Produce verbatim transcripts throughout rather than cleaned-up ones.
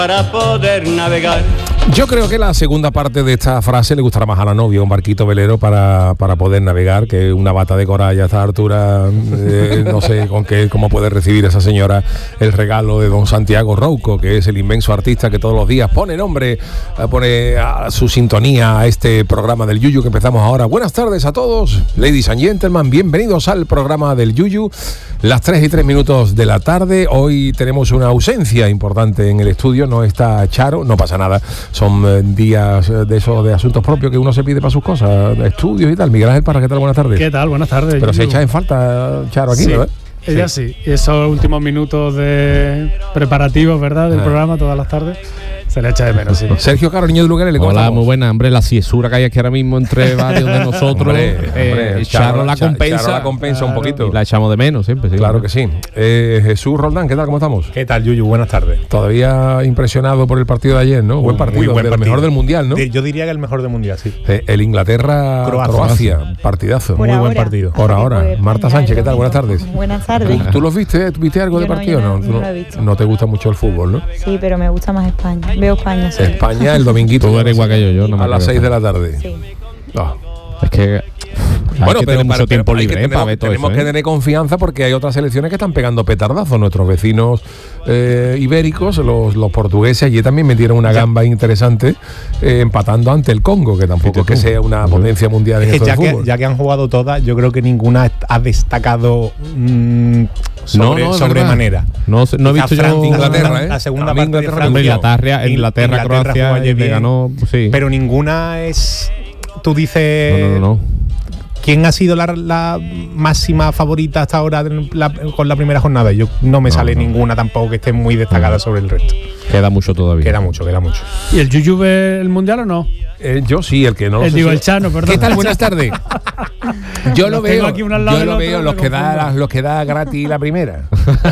para poder navegar. Yo creo que la segunda parte de esta frase le gustará más a la novia, un barquito velero para, para poder navegar, que una bata de coralla a esta altura, eh, no sé con qué, cómo puede recibir esa señora el regalo de don Santiago Rouco, que es el inmenso artista que todos los días pone nombre, pone a su sintonía a este programa del Yuyu que empezamos ahora. Buenas tardes a todos, ladies and gentlemen, bienvenidos al programa del Yuyu, las tres y tres minutos de la tarde. Hoy tenemos una ausencia importante en el estudio, no está Charo, no pasa nada. Son eh, días de esos de asuntos propios que uno se pide para sus cosas, de estudios y tal. Miguel Ángel Parra, ¿qué tal? Buenas tardes. ¿Qué tal? Buenas tardes. Pero se echa en falta Charo aquí, sí, ¿no? ¿Eh? Ella sí. sí. Y esos últimos minutos de preparativos, ¿verdad? Del ah. programa todas las tardes. Se le echa de menos, sí. Sergio Caro, niño de Lugares, ¿cómo Hola, estamos? muy buena, hombre, la ciesura que hay aquí ahora mismo entre varios de nosotros. hombre, eh, hombre, Charo la compensa. Charo la compensa claro. un poquito. Y la echamos de menos siempre, sí. Claro que sí. Eh, Jesús Roldán, ¿qué tal? ¿Cómo estamos? ¿Qué tal, Yuyu? Buenas tardes. Todavía impresionado por el partido de ayer, ¿no? Uh, buen partido, muy buen partido. El mejor del Mundial, ¿no? Yo diría que el mejor del Mundial, sí. Eh, el Inglaterra-Croacia, partidazo. Por muy ahora. buen partido. Por ahora. Pues, Marta Sánchez, ¿qué tal? Buenas tardes. Buenas tardes. ¿Tú, ¿tú los viste? ¿Viste algo Yo de no, partido? No, no, no, no, lo he visto. no te gusta mucho el fútbol, ¿no? Sí, pero me gusta más España. Veo España, sí. España el dominguito. Tú eres igual que yo, yo no me a las seis de la tarde. Sí. Oh. Es que bueno, que pero mucho tiempo libre que ¿eh? tenemos, para ver todo tenemos eso, que ¿eh? tener confianza porque hay otras selecciones que están pegando petardazos. Nuestros vecinos eh, ibéricos, los, los portugueses, allí también metieron una gamba interesante eh, empatando ante el Congo, que tampoco es que sea una potencia mundial en es esto ya del que, fútbol. Ya que han jugado todas, yo creo que ninguna ha destacado mmm, sobre, no, no, sobremanera. No, no he visto yo Inglaterra, ¿eh? La segunda a parte Inglaterra, de Francia, Inglaterra, Inglaterra, Inglaterra Croacia, le ganó, sí. Pero ninguna es, tú dices. No, no, no. no. ¿Quién ha sido la, la máxima favorita hasta ahora la, con la primera jornada? Yo no me no, sale no. ninguna tampoco que esté muy destacada no. sobre el resto. Queda mucho todavía. Queda mucho, queda mucho. ¿Y el Yuyu ve el Mundial o no? Eh, yo sí, el que no lo eh, sé Digo, si... el Chano, perdón. ¿Qué tal? Buenas tardes. Yo lo veo, aquí yo lo veo, los que, da, los que da gratis la primera.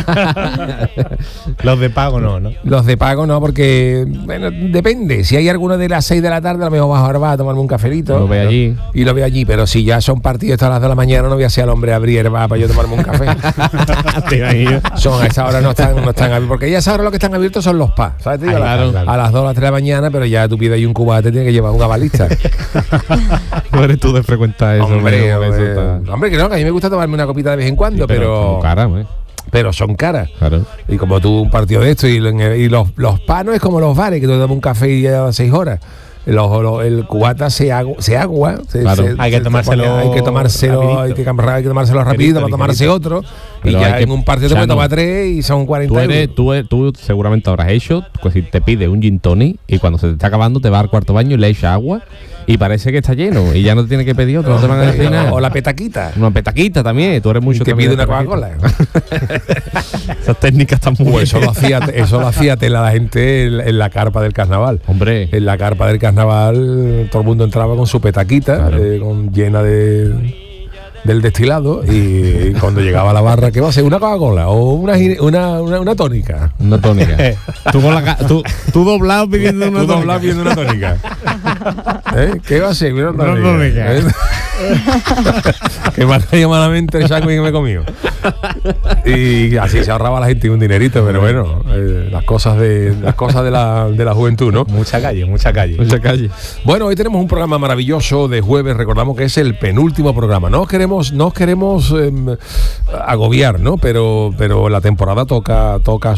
Los de pago no, ¿no? Los de pago no, porque, bueno, depende. Si hay alguno de las seis de la tarde, a lo mejor vas ahora vas a tomarme un cafelito. Lo ve allí. Y lo veo allí, pero si ya son partidos hasta las de la mañana, no voy a ser al hombre a abrir va para yo tomarme un café. Son a esa hora no están, no están abiertos, porque ya a esa hora lo que están abiertos son los P A. ¿Sabes? Ay, a, claro, claro. a las dos o las tres de la mañana, pero ya tú pides ahí un cubate, tienes que llevar una balista. No eres tú de frecuentar eso. Hombre, hombre, hombre, hombre, que no, que a mí me gusta tomarme una copita de vez en cuando, sí, pero, pero son caras, ¿eh? Pero son caras. Claro. Y como tú un partido de esto y, y los, los panos es como los bares, que tú te tomas un café y ya seis horas. Los, los, el cubata se agua, se agua se, claro. se, hay que tomárselo pone, hay que tomárselo hay que, hay que tomárselo rapidito para tomarse otro. Pero y ya que, en un partido te puedes tomar tres y son cuarenta tú eres, euros. Tú, eres, tú seguramente habrás hecho, pues si te pides un gin tonic y cuando se te está acabando te vas al cuarto baño y le echas agua y parece que está lleno y ya no te tienes que pedir otro, no te van a decir nada. O la petaquita. Una petaquita también, tú eres mucho. Y te pide una Coca-Cola. Esas técnicas están muy pues eso lo hacía, eso lo hacía tela la gente en, en la carpa del carnaval. Hombre. En la carpa del carnaval todo el mundo entraba con su petaquita, claro. eh, con, llena de del destilado y cuando llegaba a la barra, ¿qué va a ser? ¿Una Coca-Cola o una, una, una, una tónica? Una tónica. tú, con la, tú, tú doblado pidiendo una tú tónica. doblado pidiendo una tónica. ¿Eh? ¿Qué va a ser? Una tónica. Una tónica. ¿Eh? Que me ha caído malamente el saco y que me he comido. Y así se ahorraba la gente un dinerito, pero bueno, eh, las cosas de las cosas de la, de la juventud, ¿no? Mucha calle, mucha calle. Mucha calle. Bueno, hoy tenemos un programa maravilloso de jueves, recordamos que es el penúltimo programa. No os queremos, no os queremos eh, agobiar, ¿no? Pero, pero la temporada toca, toca